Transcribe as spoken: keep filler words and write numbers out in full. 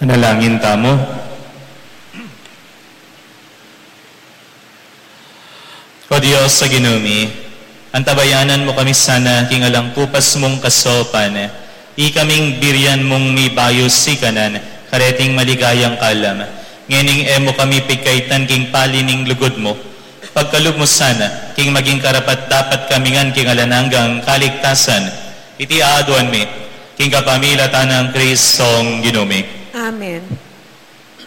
Manalangin tamo. O Diyos sa ginumi, antabayanan mo kami sana king alang kupas mong kasopan, i kaming biryan mong may bayos si kanan, kareting maligayang kalam. Ngening emo kami pikaitan king palining lugod mo, pagkalub mo sana, king maging karapat dapat kamingan king alananggang kaligtasan, iti aaduan mi, king kapamilatan ng Kristong ginumi.